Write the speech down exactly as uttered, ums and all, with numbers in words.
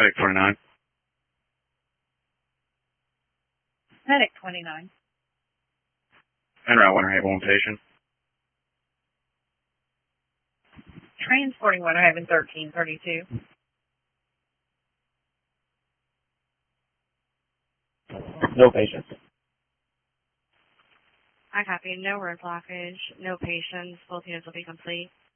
Medic twenty-nine. Medic twenty-nine. En route Winter Haven, one patient. Transporting Winter Haven thirteen thirty-two. No patients. I copy. No road blockage. No patients. Both units will be complete.